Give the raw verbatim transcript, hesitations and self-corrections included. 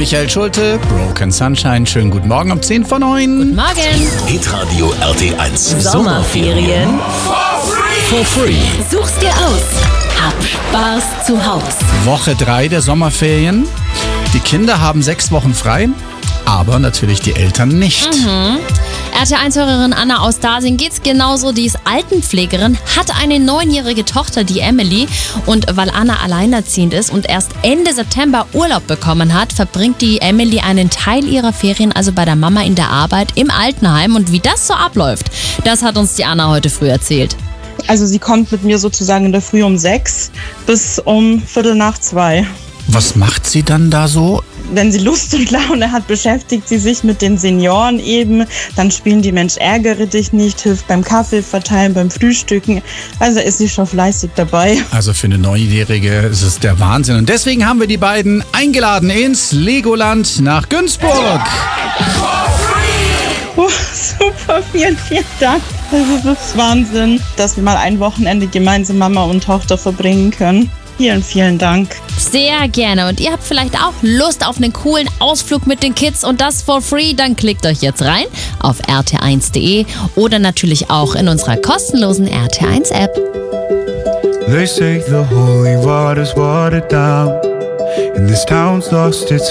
Michael Schulte, Broken Sunshine. Schönen guten Morgen um zehn vor neun. Morgen. Hitradio R T eins. Sommerferien. For free. Such's dir aus. Hab Spaß zu Haus. Woche drei der Sommerferien. Die Kinder haben sechs Wochen frei, aber natürlich die Eltern nicht. Mhm. R T eins-Hörerin Anna aus Dasing geht's genauso. Die ist Altenpflegerin, hat eine neunjährige Tochter, die Emily. Und weil Anna alleinerziehend ist und erst Ende September Urlaub bekommen hat, verbringt die Emily einen Teil ihrer Ferien also bei der Mama in der Arbeit im Altenheim. Und wie das so abläuft, das hat uns die Anna heute früh erzählt. Also sie kommt mit mir sozusagen in der Früh um sechs bis um Viertel nach zwei. Was macht sie dann da so? Wenn sie Lust und Laune hat, beschäftigt sie sich mit den Senioren eben. Dann spielen die Mensch ärgere dich nicht, hilft beim Kaffee verteilen, beim Frühstücken. Also ist sie schon fleißig dabei. Also für eine Neunjährige ist es der Wahnsinn. Und deswegen haben wir die beiden eingeladen ins Legoland nach Günzburg. Oh, super, vielen, vielen Dank. Das ist Wahnsinn, dass wir mal ein Wochenende gemeinsam Mama und Tochter verbringen können. Vielen, vielen Dank. Sehr gerne. Und ihr habt vielleicht auch Lust auf einen coolen Ausflug mit den Kids und das for free? Dann klickt euch jetzt rein auf r t eins punkt d e oder natürlich auch in unserer kostenlosen R T eins App. They say the holy water's watered down, and this town's lost its